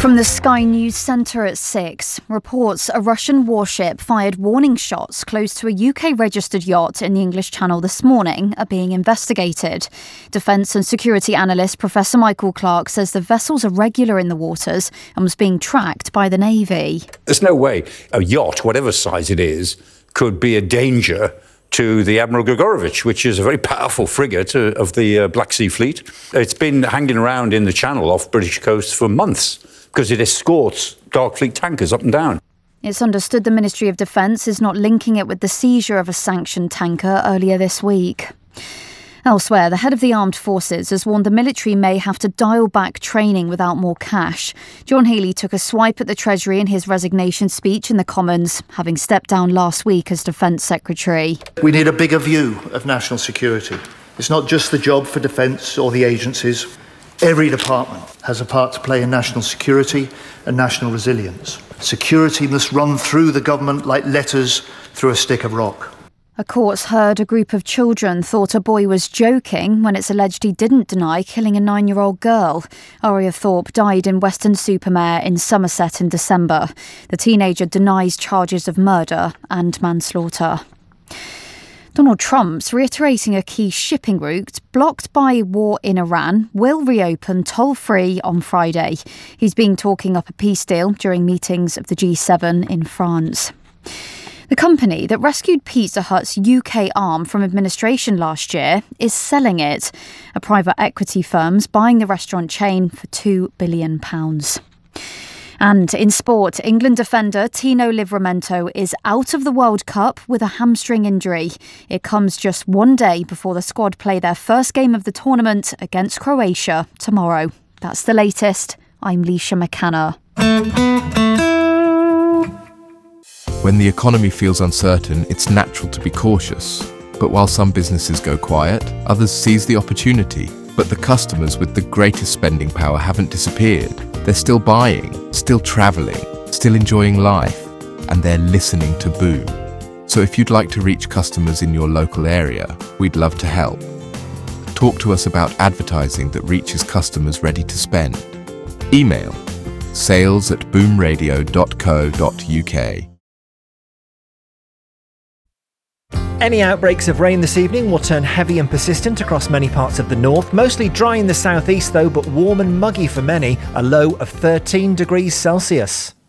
From the Sky News Centre at 6, reports a Russian warship fired warning shots close to a UK-registered yacht in the English Channel this morning are being investigated. Defence and security analyst Professor Michael Clark says the vessel's irregular in the waters and was being tracked by the Navy. There's no way a yacht, whatever size it is, could be a danger to the Admiral Grigorovich, which is a very powerful frigate of the Black Sea Fleet. It's been hanging around in the Channel off British coast for months, because it escorts Dark Fleet tankers up and down. It's understood the Ministry of Defence is not linking it with the seizure of a sanctioned tanker earlier this week. Elsewhere, the head of the armed forces has warned the military may have to dial back training without more cash. John Healey took a swipe at the Treasury in his resignation speech in the Commons, having stepped down last week as Defence Secretary. We need a bigger view of national security. It's not just the job for Defence or the agencies. Every department has a part to play in national security and national resilience. Security must run through the government like letters through a stick of rock. A court's heard a group of children thought a boy was joking when it's alleged he didn't deny killing a 9-year-old girl. Aria Thorpe died in Weston-super-Mare in Somerset in December. The teenager denies charges of murder and manslaughter. Donald Trump's reiterating a key shipping route blocked by war in Iran will reopen toll-free on Friday. He's been talking up a peace deal during meetings of the G7 in France. The company that rescued Pizza Hut's UK arm from administration last year is selling it. A private equity firm's buying the restaurant chain for £2 billion. And in sport, England defender Tino Livramento is out of the World Cup with a hamstring injury. It comes just one day before the squad play their first game of the tournament against Croatia tomorrow. That's the latest. I'm Leisha McCanna. When the economy feels uncertain, it's natural to be cautious. But while some businesses go quiet, others seize the opportunity. But the customers with the greatest spending power haven't disappeared. They're still buying, still travelling, still enjoying life, and they're listening to Boom. So if you'd like to reach customers in your local area, we'd love to help. Talk to us about advertising that reaches customers ready to spend. Email sales@boomradio.co.uk. Any outbreaks of rain this evening will turn heavy and persistent across many parts of the north. Mostly dry in the southeast though, but warm and muggy for many, a low of 13 degrees Celsius.